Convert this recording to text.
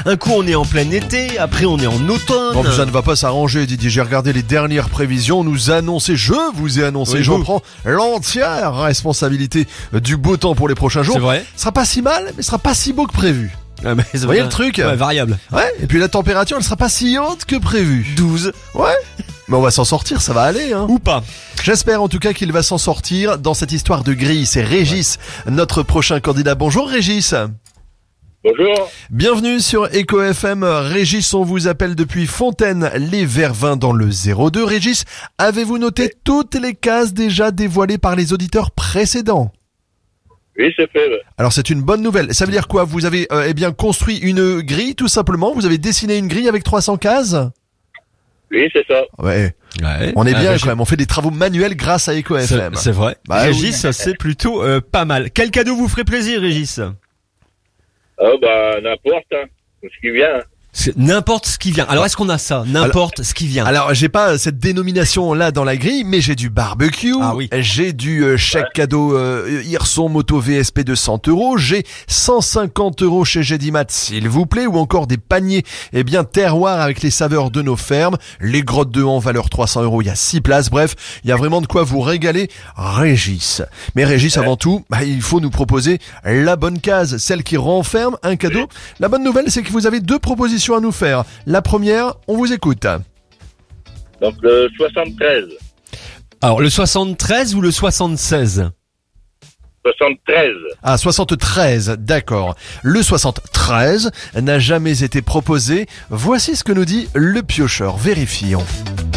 Un coup on est en plein été, après on est en automne. Bon, ça ne va pas s'arranger, Didier. J'ai regardé les dernières prévisions. On nous a annoncé, je vous ai annoncé, Oui, j'en vous. prends l'entière responsabilité du beau temps pour les prochains jours. C'est vrai. Ce sera pas si mal, mais ce sera pas si beau que prévu. Ah, mais Vous voyez le truc? Ouais, variable. Ouais. Et puis la température, elle sera pas si haute que prévu. 12. Ouais. Mais on va s'en sortir, ça va aller, hein. Ou pas. J'espère en tout cas qu'il va s'en sortir dans cette histoire de grille. C'est Régis, notre prochain candidat. Bonjour Régis. Bonjour. Bienvenue sur Echo FM. Régis, on vous appelle depuis Fontaine-les-Vervins dans le 02. Régis, avez-vous noté toutes les cases déjà dévoilées par les auditeurs précédents? Oui, c'est fait. Ouais. Alors c'est une bonne nouvelle. Ça veut dire quoi? Vous avez bien construit une grille tout simplement? Vous avez dessiné une grille avec 300 cases? Oui, c'est ça. Ouais. Ouais. On est bien Régis, quand même. On fait des travaux manuels grâce à Echo FM. C'est vrai. Bah Régis, c'est plutôt pas mal. Quel cadeau vous ferait plaisir, Régis? Ah, bah, n'importe, hein. Tout ce qui vient. C'est n'importe ce qui vient. Alors est-ce qu'on a ça? N'importe ce qui vient. Alors, j'ai pas cette dénomination là dans la grille, mais j'ai du barbecue, Ah oui. j'ai du chèque cadeau Hirson Moto VSP de 100 €, j'ai 150 € chez Gédimat, s'il vous plaît, ou encore des paniers, terroir avec les saveurs de nos fermes, les grottes de Han valeur 300 €, il y a 6 places, bref, il y a vraiment de quoi vous régaler, Régis. Mais Régis, avant tout, il faut nous proposer la bonne case, celle qui renferme un cadeau. La bonne nouvelle, c'est que vous avez 2 propositions à nous faire. La première, on vous écoute. Donc, le 73. Alors le 73 ou le 76? 73. Ah, 73, d'accord. Le 73 n'a jamais été proposé. Voici ce que nous dit le piocheur. Vérifions.